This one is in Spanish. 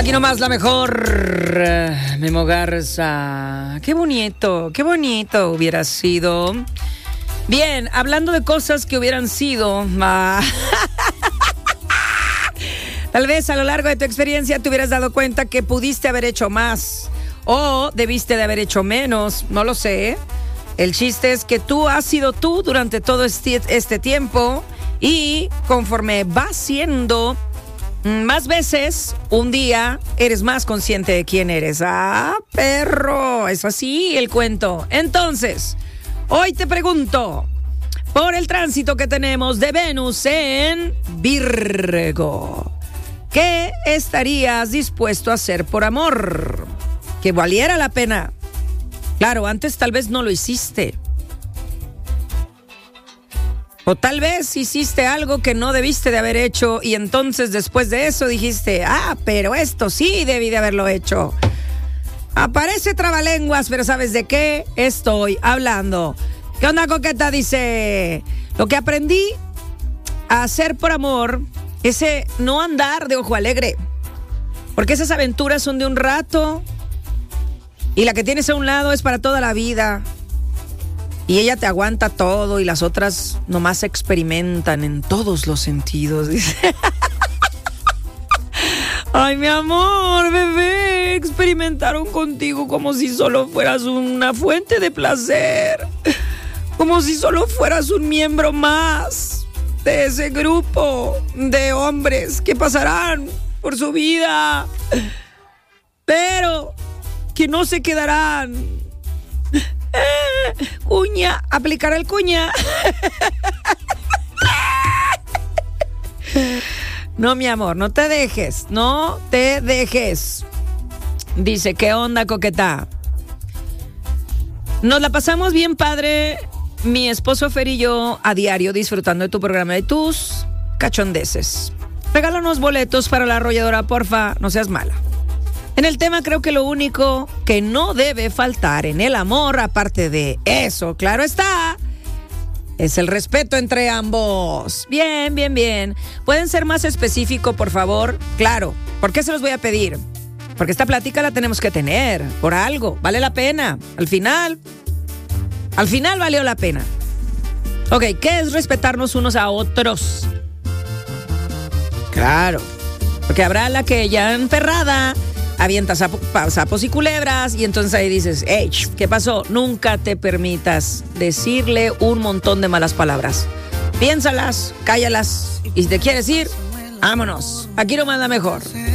Aquí nomás la mejor, Memo Garza. Qué bonito hubiera sido. Bien, hablando de cosas que hubieran sido. Tal vez a lo largo de tu experiencia te hubieras dado cuenta que pudiste haber hecho más o debiste de haber hecho menos, no lo sé. El chiste es que tú has sido tú durante todo este tiempo y conforme vas siendo más veces, un día eres más consciente de quién eres. ¡Ah, perro! Es así el cuento. Entonces, hoy te pregunto, por el tránsito que tenemos de Venus en Virgo, ¿qué estarías dispuesto a hacer por amor? Que valiera la pena. Claro, antes tal vez no lo hiciste. O tal vez hiciste algo que no debiste de haber hecho y entonces después de eso dijiste, pero esto sí debí de haberlo hecho. Aparece trabalenguas, pero ¿sabes de qué estoy hablando? ¿Qué onda, coqueta? Dice, lo que aprendí a hacer por amor es no andar de ojo alegre. Porque esas aventuras son de un rato y la que tienes a un lado es para toda la vida. Y ella te aguanta todo y las otras nomás experimentan en todos los sentidos, dice. Ay, mi amor, bebé, experimentaron contigo como si solo fueras una fuente de placer. Como si solo fueras un miembro más de ese grupo de hombres que pasarán por su vida, pero que no se quedarán. Cuña, aplicar el cuña. No, mi amor, no te dejes. Dice, ¿qué onda, coqueta? Nos la pasamos bien padre, mi esposo Fer y yo, a diario disfrutando de tu programa y tus cachondeces. Regálanos boletos para la arrolladora, porfa, no seas mala. En el tema creo que lo único que no debe faltar en el amor, aparte de eso, claro está, es el respeto entre ambos. Bien, bien, bien. ¿Pueden ser más específicos, por favor? Claro. ¿Por qué se los voy a pedir? Porque esta plática la tenemos que tener. Por algo. Vale la pena. Al final valió la pena. Ok, ¿qué es respetarnos unos a otros? Claro. Porque habrá la que ya emperrada avienta sapos y culebras y entonces ahí dices, hey, ¿qué pasó? Nunca te permitas decirle un montón de malas palabras. Piénsalas, cállalas y si te quieres ir, vámonos. Aquí nomás la mejor.